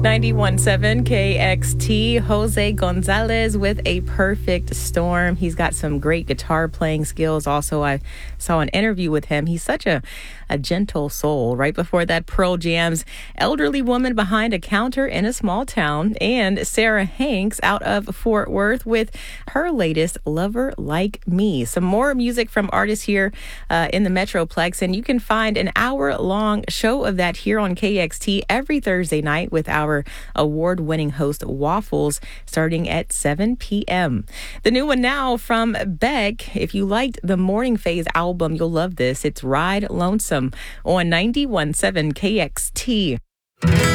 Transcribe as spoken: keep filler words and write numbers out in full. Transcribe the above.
ninety-one point seven K X T, Jose Gonzalez with A Perfect Storm. He's got some great guitar playing skills. Also, I saw an interview with him. He's such a, a gentle soul. Right before that, Pearl Jam's Elderly Woman Behind a Counter in a Small Town, and Sarah Hanks out of Fort Worth with her latest Lover Like Me. Some more music from artists here uh, in the Metroplex, and you can find an hour-long show of that here on K X T every Thursday night with our award-winning host Waffles, starting at seven p.m. The new one now from Beck. If you liked the Morning Phase album, you'll love this. It's Ride Lonesome on ninety-one point seven K X T.